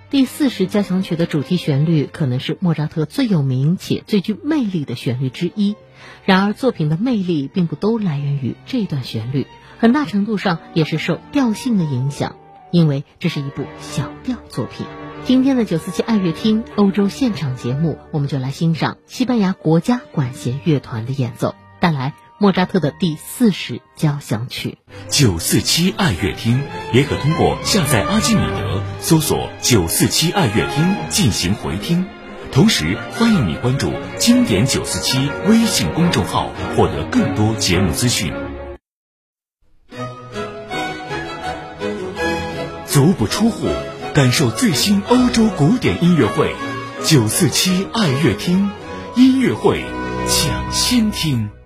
第40交响曲的主题旋律可能是莫扎特最有名且最具魅力的旋律之一。然而作品的魅力并不都来源于这段旋律，很大程度上也是受调性的影响，因为这是一部小调作品。今天的947爱乐厅欧洲现场节目，我们就来欣赏西班牙国家管弦乐团的演奏，带来莫扎特的第40交响曲。 947爱乐厅也可通过下载阿基米德搜索947爱乐厅进行回听，同时欢迎你关注经典947微信公众号，获得更多节目资讯。足不出户，感受最新欧洲古典音乐会，947爱乐厅音乐会抢先听。